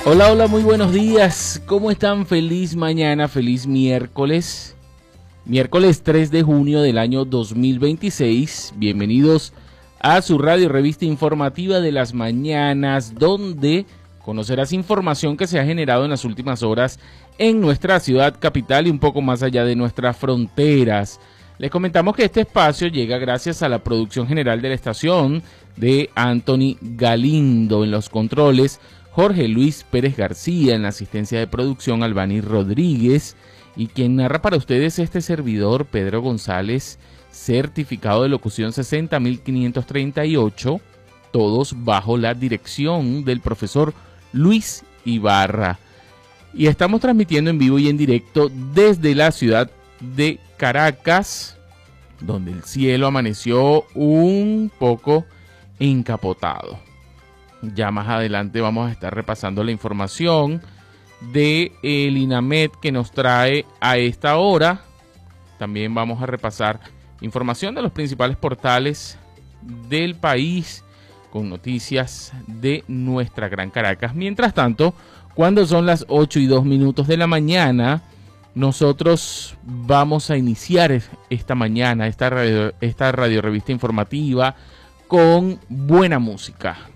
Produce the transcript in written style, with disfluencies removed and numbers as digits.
Hola, hola, muy buenos días. ¿Cómo están? Feliz mañana, feliz miércoles. Miércoles 3 de junio del año 2026. Bienvenidos a su radio revista informativa de las mañanas, donde conocerás información que se ha generado en las últimas horas en nuestra ciudad capital y un poco más allá de nuestras fronteras. Les comentamos que este espacio llega gracias a la producción general de la estación de Anthony Galindo en los controles, Jorge Luis Pérez García en la asistencia de producción, Albany Rodríguez, y quien narra para ustedes este servidor, Pedro González, certificado de locución 60538, todos bajo la dirección del profesor Luis Ibarra. Y estamos transmitiendo en vivo y en directo desde la ciudad de Caracas, donde el cielo amaneció un poco encapotado. Ya más adelante vamos a estar repasando la información de el INAMED que nos trae a esta hora. También vamos a repasar información de los principales portales del país con noticias de nuestra Gran Caracas. Mientras tanto, cuando son las 8:02 de la mañana, nosotros vamos a iniciar esta mañana, esta radio revista informativa con buena música.